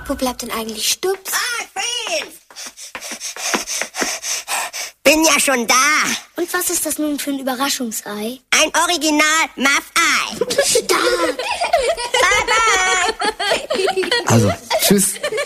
Wo bleibt denn eigentlich Stups? Fritz! Bin ja schon da. Und was ist das nun für ein Überraschungsei? Ein Original Muff-Ei. Stark! Bye, bye. Also, tschüss.